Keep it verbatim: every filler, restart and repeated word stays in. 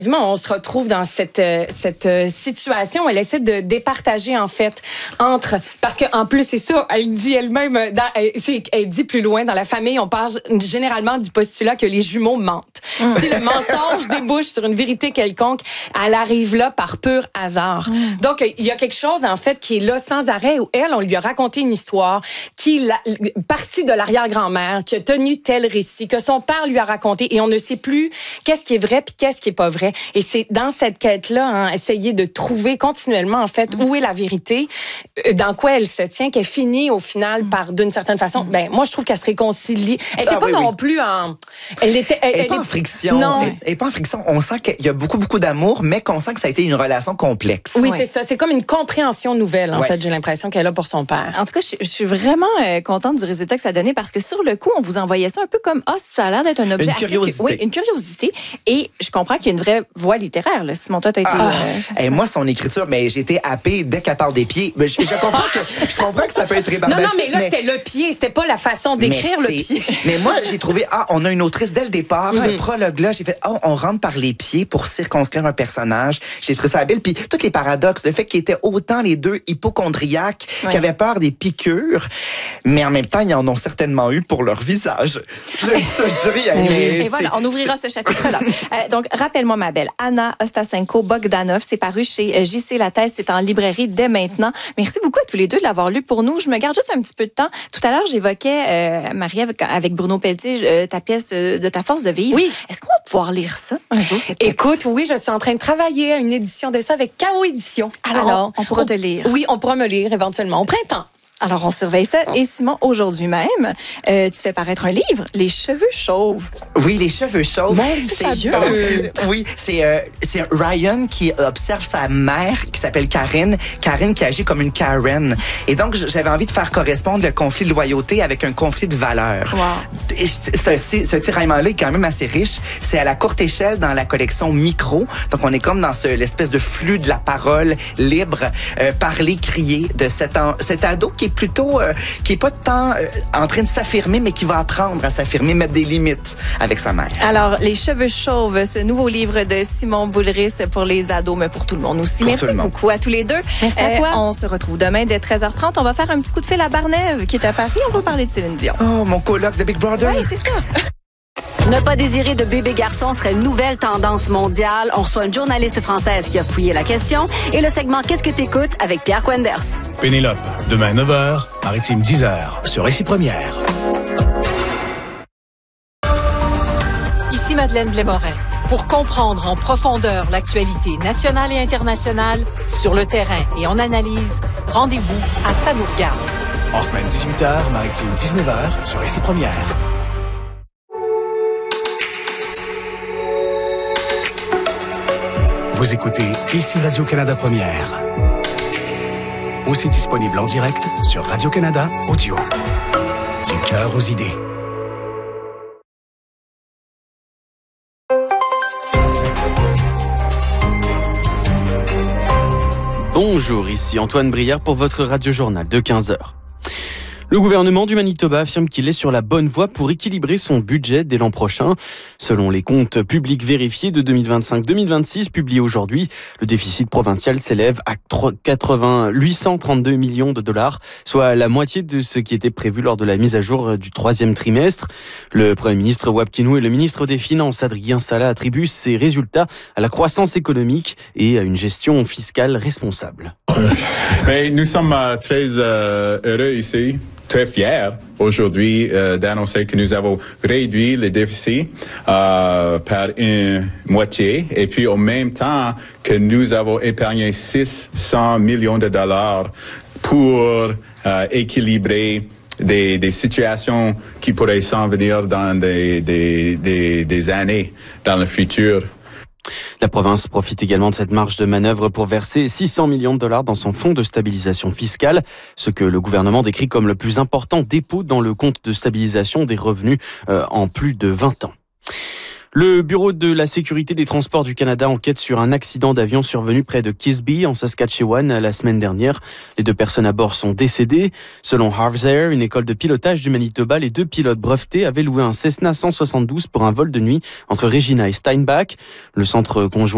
On se retrouve dans cette euh, cette euh, situation où elle essaie de départager en fait entre parce que en plus c'est ça, elle dit elle-même dans, elle, c'est, elle dit plus loin dans la famille, on parle généralement du postulat que les jumeaux mentent. Mm. Si le mensonge débouche sur une vérité quelconque, elle arrive là par pur hasard. Mm. Donc il y a quelque chose en fait qui est là sans arrêt où elle, on lui a raconté une histoire qui la, partie de l'arrière-grand-mère qui a tenu tel récit que son père lui a raconté et on ne sait plus qu'est-ce qui est vrai puis qu'est-ce qui est pas vrai. Et c'est dans cette quête-là, hein, essayer de trouver continuellement, en fait, où est la vérité, dans quoi elle se tient, qu'elle finit au final par, d'une certaine façon, ben moi, je trouve qu'elle se réconcilie. Elle n'était ah, pas oui, non oui. plus en... Elle était... Elle, elle, elle est pas elle en friction. Non. Elle, elle est pas en friction. On sent qu'il y a beaucoup, beaucoup d'amour, mais qu'on sent que ça a été une relation complexe. Oui, ouais. c'est ça. C'est comme une compréhension nouvelle, en ouais. fait, j'ai l'impression qu'elle a pour son père. En tout cas, je, je suis vraiment euh, contente du résultat que ça a donné parce que sur le coup, on vous envoyait ça un peu comme, ah, oh, ça a l'air d'être un objet une curiosité. Assez... Oui, une curiosité. Et je comprends qu'il y a une vraie voie littéraire, là. Simon, toi, t'as été... Ah, euh, et moi, son écriture, mais j'ai été happée dès qu'elle parle des pieds. Je, je, comprends que, je comprends que ça peut être rébarbatif. Non, non, mais là, mais... c'était le pied. C'était pas la façon d'écrire le pied. Mais moi, j'ai trouvé, ah, on a une autrice dès le départ. Oui. Ce prologue-là, j'ai fait, oh, on rentre par les pieds pour circonscrire un personnage. J'ai trouvé ça habile. Puis, tous les paradoxes, le fait qu'ils étaient autant les deux hypochondriaques, oui. qui avaient peur des piqûres, mais en même temps, ils en ont certainement eu pour leur visage. Je dis ça, je dis rien. Mais et voilà, on ouvrira ce chapitre-là. euh, donc, rappelle-moi, ma belle, Anna Ostasenko Bogdanov, c'est paru chez J C Lattès, c'est en librairie dès maintenant. Merci beaucoup à tous les deux de l'avoir lu pour nous. Je me garde juste un petit peu de temps. Tout à l'heure, j'évoquais, euh, Marie-Ève, avec Bruno Pelletier, euh, ta pièce euh, de Ta force de vivre. Oui. Est-ce qu'on va pouvoir lire ça un jour, cette Écoute, oui, je suis en train de travailler à une édition de ça avec K O Édition. Alors, Alors on, on pourra on, te lire. Oui, on pourra me lire éventuellement au printemps. Alors, on surveille ça. Et Simon, aujourd'hui même, euh, tu fais paraître un livre, Les cheveux chauves. Oui, Les cheveux chauves. Mon c'est, Dieu! Euh, oui, c'est, euh, c'est Ryan qui observe sa mère, qui s'appelle Karine. Karine qui agit comme une Karen. Et donc, j'avais envie de faire correspondre le conflit de loyauté avec un conflit de valeurs. Wow. Et ce, ce tiraillement-là est quand même assez riche. C'est à la courte échelle dans la collection Micro. Donc, on est comme dans ce, l'espèce de flux de la parole libre, euh, parler, crier de cet, en, cet ado qui est plutôt, euh, qui est pas tant euh, en train de s'affirmer, mais qui va apprendre à s'affirmer, mettre des limites avec sa mère. Alors, Les cheveux chauves, ce nouveau livre de Simon Boulris pour les ados, mais pour tout le monde aussi. Pour Merci monde. beaucoup à tous les deux. Merci euh, à toi. On se retrouve demain dès treize heures trente. On va faire un petit coup de fil à Barnève, qui est à Paris. On va parler de Céline Dion. Oh, mon coloc de Big Brother. Oui, c'est ça. Ne pas désirer de bébé garçon serait une nouvelle tendance mondiale. On reçoit une journaliste française qui a fouillé la question et le segment Qu'est-ce que t'écoutes avec Pierre Quenders. Pénélope, demain neuf heures, Maritime dix heures, sur Récit Première. Ici Madeleine Blais-Morin. Pour comprendre en profondeur l'actualité nationale et internationale, sur le terrain et en analyse, rendez-vous à Ça nous regarde. En semaine dix-huit heures, Maritime dix-neuf heures, sur Récit Première. Vous écoutez ici Radio-Canada Première. Aussi disponible en direct sur Radio-Canada Audio. Du cœur aux idées. Bonjour, ici Antoine Brière pour votre radio-journal de quinze heures. Le gouvernement du Manitoba affirme qu'il est sur la bonne voie pour équilibrer son budget dès l'an prochain. Selon les comptes publics vérifiés de deux mille vingt-cinq deux mille vingt-six publiés aujourd'hui, le déficit provincial s'élève à huit cent trente-deux millions de dollars, soit la moitié de ce qui était prévu lors de la mise à jour du troisième trimestre. Le Premier ministre Wab Kinew et le ministre des Finances Adrien Sala attribuent ces résultats à la croissance économique et à une gestion fiscale responsable. Mais nous sommes très euh, heureux ici, très fiers aujourd'hui euh, d'annoncer que nous avons réduit le déficit euh, par une moitié et puis au même temps que nous avons épargné six cents millions de dollars pour euh, équilibrer Des, des situations qui pourraient s'en venir dans des, des, des, des années dans le futur. La province profite également de cette marge de manœuvre pour verser six cents millions de dollars dans son fonds de stabilisation fiscale, ce que le gouvernement décrit comme le plus important dépôt dans le compte de stabilisation des revenus euh, en plus de vingt ans. Le Bureau de la sécurité des transports du Canada enquête sur un accident d'avion survenu près de Kisby, en Saskatchewan, la semaine dernière. Les deux personnes à bord sont décédées. Selon Harv's Air, une école de pilotage du Manitoba, les deux pilotes brevetés avaient loué un Cessna cent soixante-douze pour un vol de nuit entre Regina et Steinbach. Le centre conjoint